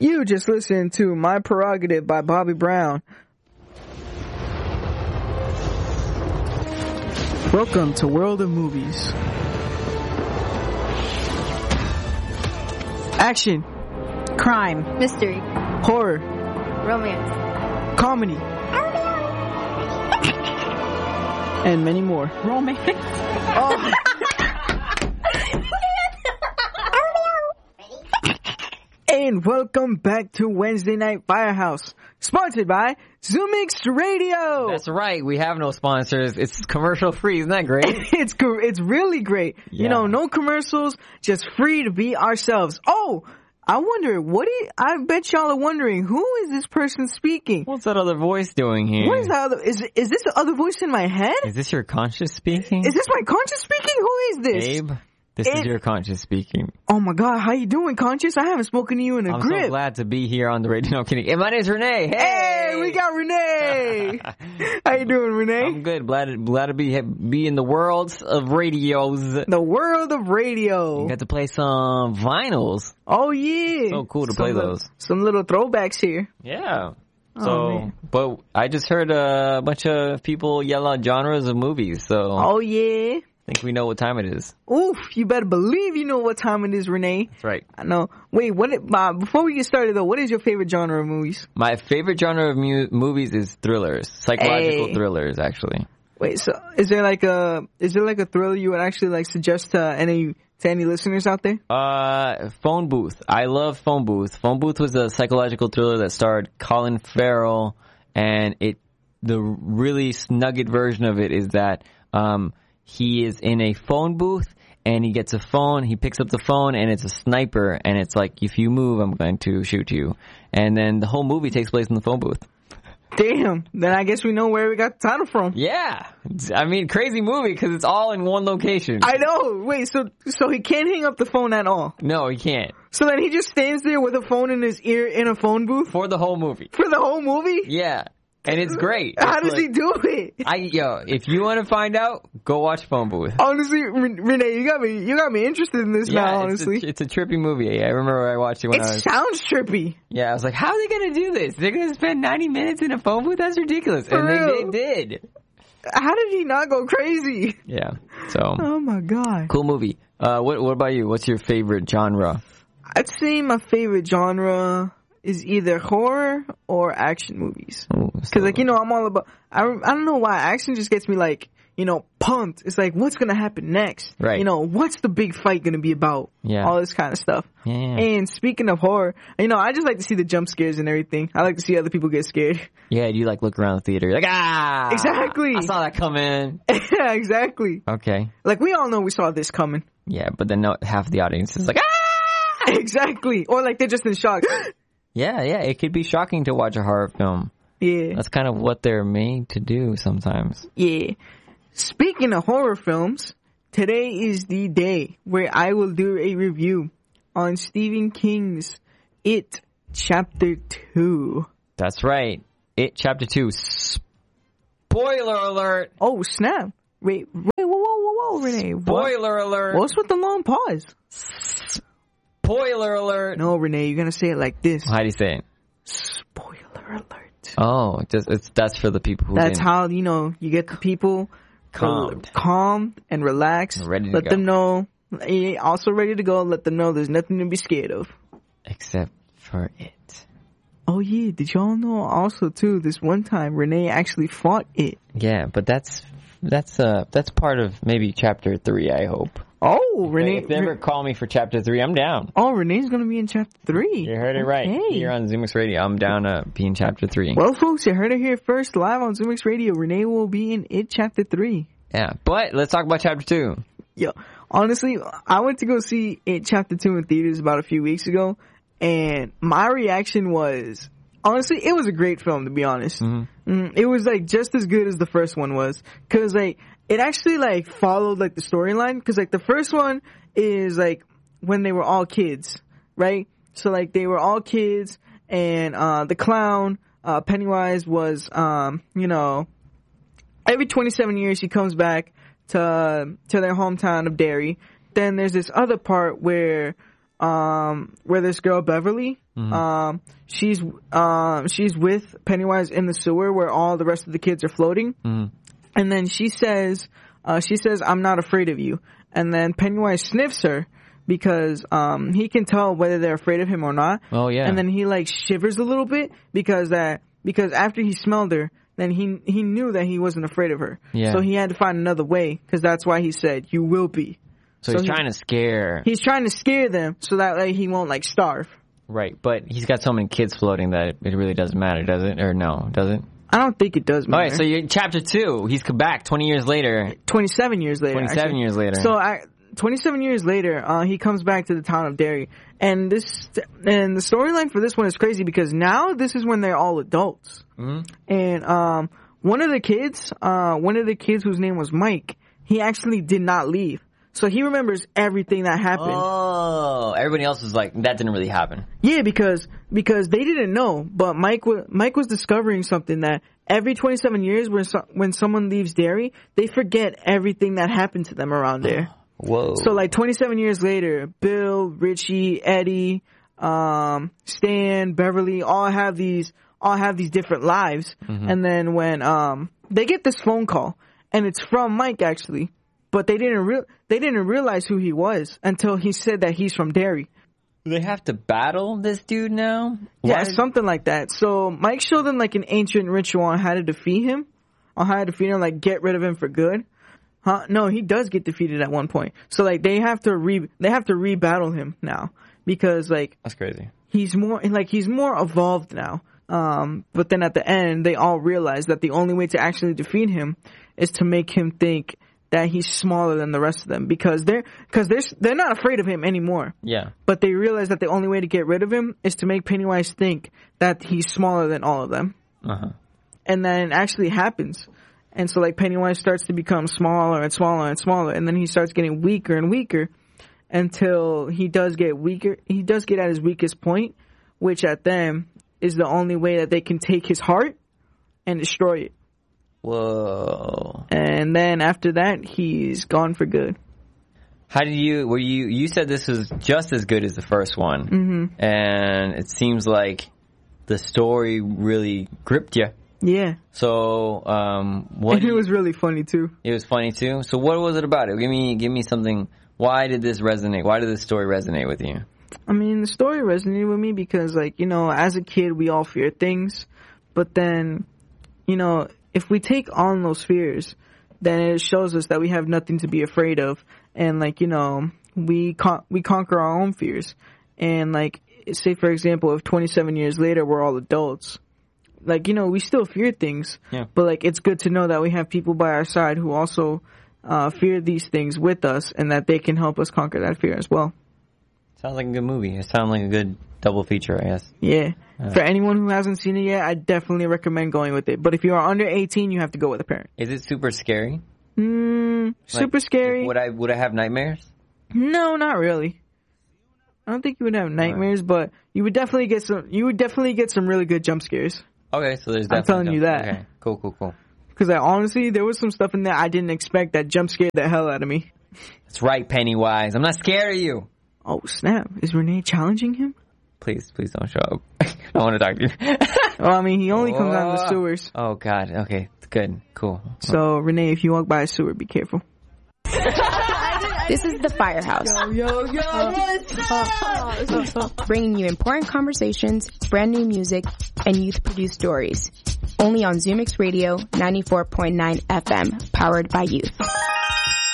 You just listened to My Prerogative by Bobby Brown. Welcome to World of Movies. Action, Crime. Mystery. horror, Romance. comedy, and many more. Romance. Oh. And welcome back to Wednesday Night Firehouse, sponsored by Zoomix Radio. That's right. We have no sponsors. It's commercial free. Isn't that great? It's really great. Yeah. You know, no commercials, just free to be ourselves. Oh, I wonder, I bet y'all are wondering, who is this person speaking? What's that other voice doing here? What is that other, is this the other voice in my head? Is this your conscious speaking? Is this my conscious speaking? Who is this? Abe, this is your conscious speaking. Oh my God, how you doing, conscious? I haven't spoken to you in a I'm grip. so glad to be here on the radio. No kidding. Hey, my name's Renee. Hey, we got Renee. How you doing, Renee? I'm good. Glad to be in the world of radios. The world of radio. You got to play some vinyls. Oh yeah. So cool to play those. Some little throwbacks here. Yeah. Oh, So, man. but I just heard a bunch of people yell out genres of movies. So Oh yeah. I think we know what time it is. Oof, you better believe you know what time it is, Renee. That's right. I know. Wait, before we get started though, what is your favorite genre of movies? My favorite genre of movies is thrillers, psychological Hey. thrillers, actually. Wait, so is there like a thriller you would actually like suggest to any listeners out there? Phone Booth. I love Phone Booth. Phone Booth was a psychological thriller that starred Colin Farrell, and the really snugget version of it is that he is in a phone booth and he gets a phone, he picks up the phone and it's a sniper, and it's like, if you move, I'm going to shoot you. And then the whole movie takes place in the phone booth. Damn, then I guess we know where we got the title from. Yeah. I mean, crazy movie because it's all in one location. I know. Wait, so he can't hang up the phone at all. No, he can't. So then he just stands there with a phone in his ear in a phone booth For the whole movie. for the whole movie? Yeah. And it's great. How It's does he do it? if you want to find out, go watch Phone Booth. Honestly, Renee, you got me interested in this now, honestly. It's a trippy movie. I remember I watched it when I was... Sounds trippy. Yeah, I was like, how are they going to do this? They're going to spend 90 minutes in a phone booth? That's ridiculous. For And real? they did. How did he not go crazy? Yeah. So, Oh my God. cool movie. What about you? What's your favorite genre? I'd say my favorite genre is either horror or action movies. Cause like, you know, I'm all about, I don't know why, action just gets me like, you know, pumped. It's like, what's gonna happen next? Right. You know, what's the big fight gonna be about? Yeah. All this kind of stuff. Yeah. And speaking of horror, you know, I just like to see the jump scares and everything. I like to see other people get scared. Yeah, you like look around the theater. You're like, Exactly. I saw that coming. Yeah, exactly. Okay. Like, we all know we saw this coming. Yeah, but then half the audience is like, Exactly. Or like they're just in shock. Yeah, it could be shocking to watch a horror film. Yeah. That's kind of what they're made to do sometimes. Yeah. Speaking of horror films, today is the day where I will do a review on Stephen King's It Chapter 2. That's right. It Chapter 2. Spoiler alert! Oh, snap. Wait, whoa, Renee. What? Spoiler alert! What's with the long pause? Spoiler alert! No, Renee, you're gonna say it like this. How do you say it? Spoiler alert. Oh, that's for the people who That's didn't. how, you know, you get the people calm and relaxed. Ready to Let go. them know. Also ready to go. Let them know there's nothing to be scared of. Except for it. Oh yeah, did y'all know also too, this one time Renee actually fought it. Yeah, but that's part of maybe Chapter 3, I hope. Oh, Renee. If they ever call me for Chapter 3, I'm down. Oh, Renee's gonna be in Chapter 3. You heard it right. Okay. Here on Zoomix Radio, I'm down to be in Chapter 3. Well, folks, you heard it here first, live on Zoomix Radio. Renee will be in It Chapter 3. Yeah, but let's talk about Chapter 2. Yo, honestly, I went to go see It Chapter 2 in theaters about a few weeks ago, and my reaction was, honestly, it was a great film, to be honest. Mm-hmm. It was, like, just as good as the first one was. Cause, like, it actually, like, followed, like, the storyline. Cause, like, the first one is, like, when they were all kids, right? So, like, they were all kids, and, the clown, Pennywise was, you know, every 27 years he comes back to their hometown of Derry. Then there's this other part where where this girl Beverly, she's with Pennywise in the sewer where all the rest of the kids are floating, and then she says, "I'm not afraid of you," and then Pennywise sniffs her because he can tell whether they're afraid of him or not. Oh yeah. And then he like shivers a little bit because after he smelled her, then he knew that he wasn't afraid of her. Yeah. So he had to find another way because that's why he said, "You will be." So he's trying to scare. He's trying to scare them so that like, he won't like starve. Right, but he's got so many kids floating that it really doesn't matter, does it? Or no, does it? I don't think it does matter. All right, so you're in chapter 2. He's come back 20 years later. 27 years later. 27 years later. So 27 years later, he comes back to the town of Derry, and the storyline for this one is crazy because now this is when they're all adults, and one of the kids whose name was Mike, he actually did not leave. So he remembers everything that happened. Oh, everybody else was like, that didn't really happen. Yeah, because they didn't know, but Mike was discovering something that every 27 years when someone leaves Derry, they forget everything that happened to them around there. Whoa. So like 27 years later, Bill, Richie, Eddie, Stan, Beverly all have these different lives. And then when they get this phone call, and it's from Mike actually. But they didn't realize who he was until he said that he's from Derry. They have to battle this dude now? Yeah, something like that. So Mike showed them like an ancient ritual on how to defeat him, like get rid of him for good. No, he does get defeated at one point. So like they have to re-battle him now because like that's crazy. He's more evolved now. But then at the end, they all realize that the only way to actually defeat him is to make him think that he's smaller than the rest of them because they're not afraid of him anymore. Yeah. But they realize that the only way to get rid of him is to make Pennywise think that he's smaller than all of them. And then it actually happens. And so like Pennywise starts to become smaller and smaller and smaller, and then he starts getting weaker and weaker until he does get weaker. He does get at his weakest point, which at them is the only way that they can take his heart and destroy it. Whoa. And then after that, he's gone for good. How did you said this was just as good as the first one. And it seems like the story really gripped you. Yeah. So, and it was really funny too. It was funny too? So what was it about it? Give me something. Why did this resonate? Why did this story resonate with you? I mean, the story resonated with me because, like, you know, as a kid, we all fear things. But then, you know, if we take on those fears, then it shows us that we have nothing to be afraid of. And, like, you know, we conquer our own fears. And, like, say, for example, if 27 years later we're all adults, like, you know, we still fear things. Yeah. But, like, it's good to know that we have people by our side who also fear these things with us and that they can help us conquer that fear as well. Sounds like a good movie. It sounds like a good double feature, I guess. Yeah. For anyone who hasn't seen it yet, I definitely recommend going with it. But if you are under 18, you have to go with a parent. Is it super scary? Super scary. Would I have nightmares? No, not really. I don't think you would have nightmares, but you would definitely get some really good jump scares. Okay, so there's definitely I'm telling you that. Okay, cool. Because honestly, there was some stuff in there I didn't expect that jump scared the hell out of me. That's right, Pennywise. I'm not scared of you. Oh, snap. Is Renee challenging him? Please don't show up. I want to talk to you. Well, I mean, he only comes out of the sewers. Oh, God. Okay, good. Cool. So, Renee, if you walk by a sewer, be careful. This is The Firehouse. Bringing you important conversations, brand new music, and youth-produced stories. Only on Zoomix Radio 94.9 FM, powered by youth.